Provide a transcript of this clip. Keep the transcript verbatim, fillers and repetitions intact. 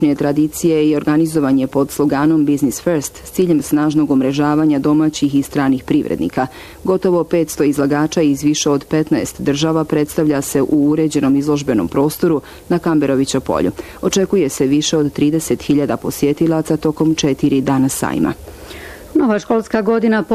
tradicije i organizovanje pod sloganom Business First s ciljem snažnog umrežavanja domaćih i stranih privrednika. Gotovo petsto izlagača iz više od petnaest država predstavlja se u uređenom izložbenom prostoru na Kamberovića polju. Očekuje se više od trideset hiljada posjetilaca tokom četiri dana sajma. Nova školska godina